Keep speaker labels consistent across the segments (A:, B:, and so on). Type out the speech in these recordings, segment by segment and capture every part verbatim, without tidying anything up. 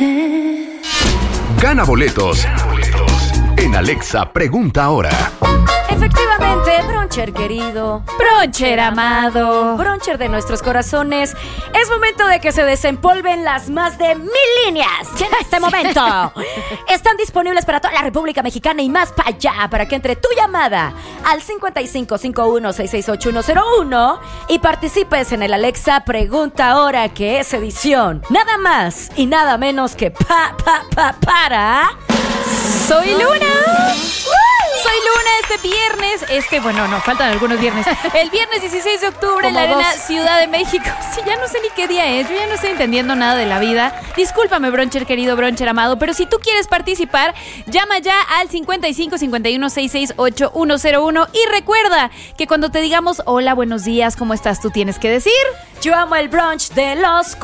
A: Gana boletos en Alexa Pregunta Ahora.
B: Efectivamente, Broncher querido, Broncher amado, Broncher de nuestros corazones, es momento de que se desempolven las más de mil líneas que en este momento están disponibles para toda la República Mexicana y más para allá, para que entre tu llamada al cincuenta y cinco cincuenta y uno sesenta y seis ochenta y uno cero uno y participes en el Alexa Pregunta Ahora, que es edición nada más y nada menos que pa, pa, pa, para...
C: ¡Soy Luna! Soy Luna este viernes, este, bueno, no, faltan algunos viernes. El viernes dieciséis de octubre en la Arena Ciudad de México. Sí, ya no sé ni qué día es, yo ya no estoy entendiendo nada de la vida. Discúlpame, Broncher querido, Broncher amado, pero si tú quieres participar, llama ya al cincuenta y cinco cincuenta y uno sesenta y seis ochenta y uno cero uno y recuerda que cuando te digamos hola, buenos días, ¿cómo estás? Tú tienes que decir:
B: yo amo el brunch de los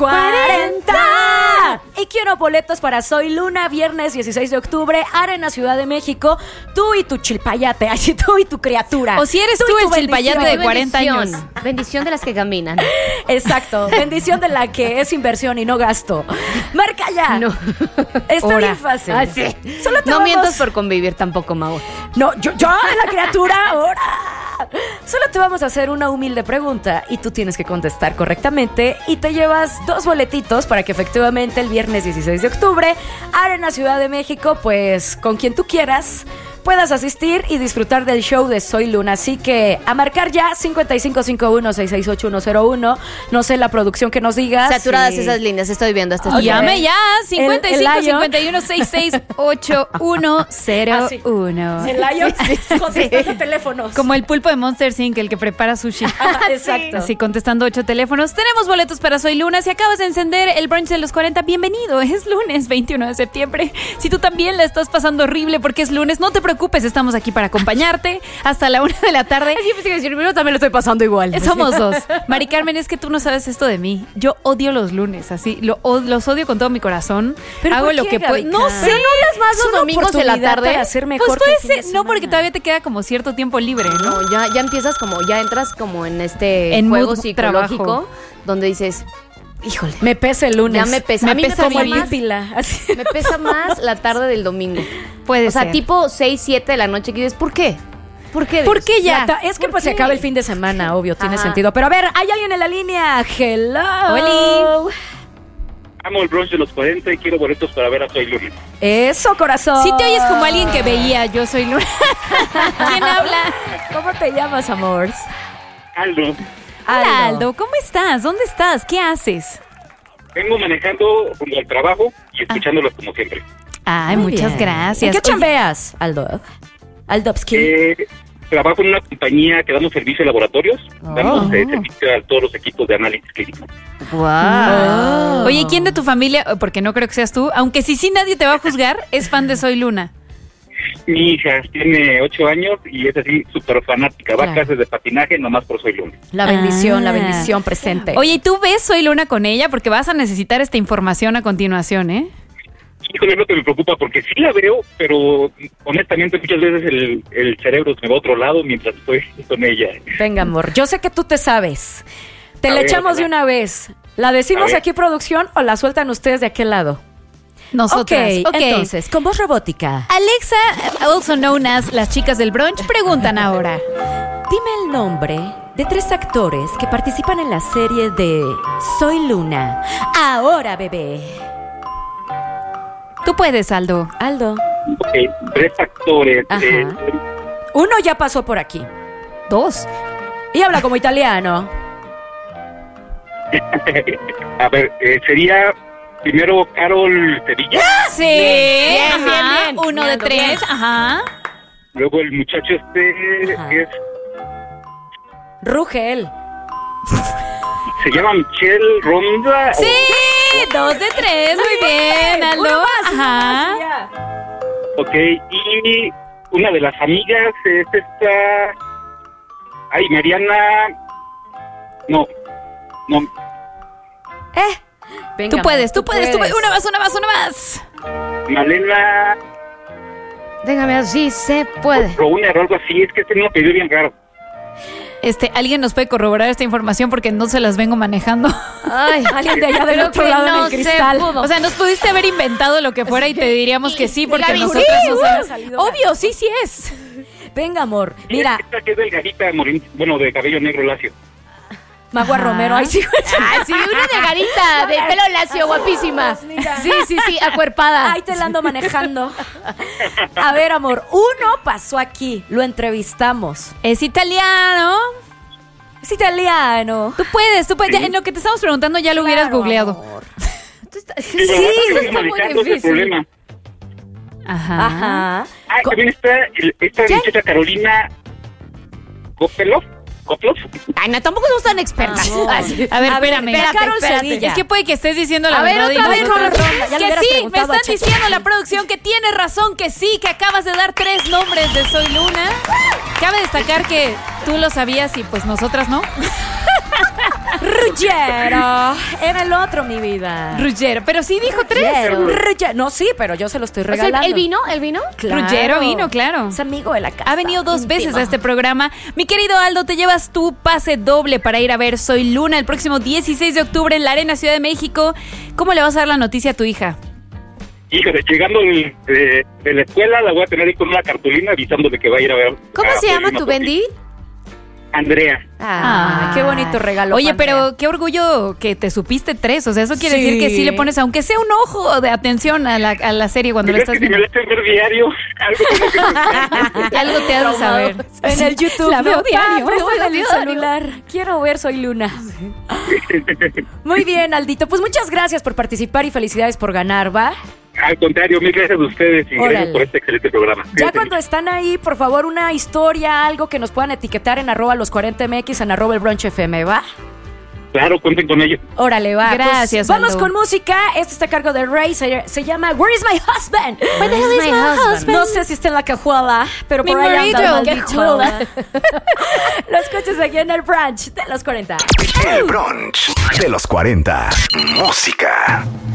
B: cuarenta. Y quiero boletos para Soy Luna, viernes dieciséis de octubre, Arena Ciudad de México. Tú y tu chilpayate, así tú y tu criatura.
C: O si eres tú, tú el chilpayate de cuarenta años.
D: Bendición de las que caminan.
B: Exacto, bendición de la que es inversión y no gasto. Marca ya.
D: No.
B: Está
D: Hora.
B: bien fácil.
D: Ah, sí.
B: Solo te
D: no
B: vamos...
D: mientas por convivir tampoco, Mau.
B: No, yo, yo, la criatura, ahora. Solo te vamos a hacer una humilde pregunta y tú tienes que contestar correctamente y te llevas dos boletitos para que efectivamente el viernes dieciséis de octubre, Arena Ciudad de México, pues con quien tú quieras, puedas asistir y disfrutar del show de Soy Luna. Así que a marcar ya cincuenta y cinco cincuenta y uno sesenta y seis ochenta y uno cero uno. No sé la producción que nos diga.
D: Saturadas
B: si...
D: esas líneas, estoy viendo hasta
C: okay. Llame ya cincuenta y cinco
B: el, el
C: cincuenta y uno sesenta y seis ochenta y uno cero uno.
B: El Lion sí, sí, sí, contestando sí. teléfonos.
C: Como el pulpo de Monster incorporated, el que prepara sushi.
B: Ah, exacto.
C: Así contestando ocho teléfonos. Tenemos boletos para Soy Luna. Si acabas de encender el brunch de los cuarenta, bienvenido. Es lunes veintiuno de septiembre. Si tú también la estás pasando horrible porque es lunes, no te preocupes, estamos aquí para acompañarte hasta la una de la tarde.
D: Así pensé que decir, yo también lo estoy pasando igual.
C: Somos dos. Mari Carmen, es que tú no sabes esto de mí. Yo odio los lunes, así, lo, o, los odio con todo mi corazón.
B: ¿Pero
C: hago
B: por
C: lo
B: qué,
C: que puedo. No sé.
D: ¿Pero no das más los domingos de la tarde?
B: Para hacer mejor
C: pues puede
B: que
C: ser, no, porque todavía te queda como cierto tiempo libre, ¿no?
D: No, ya, ya empiezas como, ya entras como en este
C: en
D: juego
C: mood
D: psicológico
C: trabajo.
D: Donde dices, híjole,
B: me pesa el lunes.
D: Ya me pesa.
B: Me
D: a mí
B: pesa
D: me
B: como
D: pesa
B: el pípila.
D: Así. Me pesa más la tarde del domingo.
C: Puede
D: o sea,
C: ser.
D: tipo seis, siete de la noche que dices, ¿por qué? ¿Por qué?
C: ¿Por qué ya?
B: Ta- es que pues
D: qué?
B: se acaba el fin de semana, obvio, tiene
D: Ajá.
B: sentido. Pero a ver, hay alguien en la línea. Hello.
C: Oli.
E: Amo el brunch de los cuarenta y quiero boletos para ver a Soy Luna.
B: Eso, corazón.
C: Si te oyes como alguien que veía Yo Soy Luna. ¿Quién habla?
B: ¿Cómo te llamas, amor?
E: Aldo,
C: Hola, Aldo. ¿Cómo estás? ¿Dónde estás? ¿Qué haces?
E: vengo manejando rumbo al trabajo y escuchándolos como siempre.
C: Ay,
B: Muy
C: muchas
B: bien.
C: gracias.
B: ¿En qué
C: Oye,
B: chambeas, Aldo? Aldovsky.
E: Eh, trabajo en una compañía que damos servicio a laboratorios.
B: Oh.
E: Damos eh, servicio a todos los equipos de análisis clínico.
D: Wow.
C: Oye, ¿quién de tu familia, porque no creo que seas tú, aunque sí, sí nadie te va a juzgar, es fan de Soy Luna?
E: Mi hija tiene ocho años y es así súper fanática. Va
B: Claro.
E: a clases de patinaje nomás por Soy Luna.
B: La bendición,
C: Ah.
B: la bendición presente.
C: Oye, ¿y tú ves Soy Luna con ella? Porque vas a necesitar esta información a continuación, ¿eh?
E: Híjole, es lo que me preocupa porque sí la veo, pero honestamente muchas veces el, el cerebro se me va a otro lado mientras estoy con ella.
B: Venga, amor, yo sé que tú te sabes. Te
E: A
B: la
E: ver,
B: echamos de
E: ojalá.
B: una vez. ¿La
E: A
B: decimos
E: ver.
B: aquí, producción, o la sueltan ustedes de aquel lado?
C: Nosotras.
B: Ok,
C: Ok.
B: entonces, con voz robótica.
C: Alexa, also known as las chicas del brunch, preguntan ahora.
B: Dime el nombre de tres actores que participan en la serie de Soy Luna. Ahora, bebé.
C: Tú puedes, Aldo.
B: Aldo.
E: Ok, tres actores.
B: Ajá.
E: eh,
B: Uno ya pasó por aquí.
C: Dos.
B: Y habla como italiano.
E: a ver, eh, sería primero Carol Sevilla,
C: Sí.
D: Bien,
C: ajá.
D: bien, bien.
C: Uno
D: Bien,
C: de tres.
D: bien.
C: Ajá.
E: luego el muchacho este
B: Ajá.
E: que es,
B: Rugel.
E: se llama Michelle Ronda.
C: Sí. Dos de tres. Muy bien, Aldo.
B: Uno más, uno
C: Ajá.
B: más, ya.
E: o- ok, y una de las amigas es esta. Ay, Mariana. No, no.
B: Eh. Venga,
C: Tú puedes,
B: amor,
C: tú puedes, tú puedes. Una más, una más, una más.
E: Malena
D: Déjame así, se puede.
E: Browner o algo así. Es que este no me pidió bien raro.
C: Este, ¿alguien nos puede corroborar esta información? Porque no se las vengo manejando.
D: Ay,
B: Alguien de allá del
D: creo
B: otro
D: que
B: lado
D: no
B: en el
D: se
B: cristal.
D: pudo.
C: O sea, nos pudiste haber inventado lo que fuera y te diríamos que sí, porque
D: Gaby,
C: nosotros
D: sí,
C: no
D: uh,
C: sabemos.
B: salido
C: Obvio, sí, sí es.
B: Venga, amor. Mira,
E: Esta que es delgadita, morin- bueno, de cabello negro lacio.
B: Magua
C: Ajá.
B: Romero, ahí sí.
D: Ah, sí, una delgadita, de pelo lacio, guapísima.
B: Mira.
D: Sí, sí, sí, acuerpada.
B: Ahí te la ando manejando. A ver, amor, uno pasó aquí, lo entrevistamos.
C: Es italiano.
B: Es italiano.
C: Tú puedes, tú puedes. Ya, en lo que te estamos preguntando ya lo hubieras
B: Claro,
C: googleado.
B: amor.
E: Sí, pero
D: Sí,
E: esto
D: está muy
E: analizando ese
D: difícil.
E: problema.
C: Ajá.
B: Ajá.
E: Ah,
B: Co-
E: también está el- esta muchacha Carolina Kopelov. ¿Koplov?
D: Ay, no, tampoco somos tan expertas.
B: No.
D: Así.
C: A ver,
B: A ver,
C: espérame.
B: espérate, Carol
D: espérate.
B: Sevilla.
C: Es que puede que estés diciendo la
D: A ver,
C: verdad. y
D: otra vez,
C: nosotros-
B: Carol Ronda, ya le
C: que
B: hubieras
C: sí, me
B: preguntado a
C: están
B: Checo.
C: diciendo la producción que tiene razón, que sí, que acabas de dar tres nombres de Soy Luna. Cabe destacar que tú lo sabías y pues nosotras no.
B: Ruggero. Era el otro, mi vida.
C: Ruggero, pero sí dijo tres.
B: Ruggero. Ruggero. No, sí, pero yo se lo estoy
D: O sea,
B: regalando.
D: ¿el vino? ¿El vino?
B: Claro.
C: Ruggero vino, claro.
B: Es amigo de la casa.
C: Ha venido dos
B: Íntimo.
C: veces a este programa. Mi querido Aldo, te llevas tu pase doble para ir a ver Soy Luna el próximo dieciséis de octubre en la Arena Ciudad de México. ¿Cómo le vas a dar la noticia a tu hija?
E: Híjole, llegando de, de, de la escuela, la voy a tener ahí con una cartulina avisando de que va a ir a ver.
D: ¿Cómo
E: a
D: se
E: Soy
D: llama
E: Luna
D: tu
E: por ti.
D: Bendy?
E: Andrea.
B: Ah, qué bonito regalo.
C: Oye,
B: Andrea.
C: pero qué orgullo que te supiste tres. O sea, eso quiere
B: Sí.
C: decir que sí le pones, aunque sea un ojo de atención a la, a la serie cuando la
E: Pero es
C: estás
E: que si me
C: viendo.
E: la hacen ver diario, algo como que...
C: Algo te has de saber.
B: En el YouTube.
C: La veo
B: ¿no?
C: diario.
B: Pa, préstame
C: la
B: el
C: veo diario.
B: celular. Quiero ver Soy Luna. Muy bien, Aldito. Pues muchas gracias por participar y felicidades por ganar, ¿va?
E: Al contrario, mil gracias a ustedes y
B: Órale.
E: gracias por este excelente programa.
B: Ya
E: Cuídense
B: cuando están ahí, por favor, una historia, algo que nos puedan etiquetar en arroba los cuarenta M X, en arroba el brunch F M, ¿va?
E: mucho. Claro, cuenten con ello.
B: Órale, va.
C: Gracias,
B: Pues vamos
C: Aldo.
B: con música. Esto está a cargo de Ray. Se, se llama Where is my husband?
D: Where the hell is my husband?
B: No sé si está en la cajuela, pero
C: Mi
B: por ahí anda el
C: marido.
B: maldito. Lo escuchas aquí en el brunch de los cuarenta.
A: El brunch de los cuarenta. Música.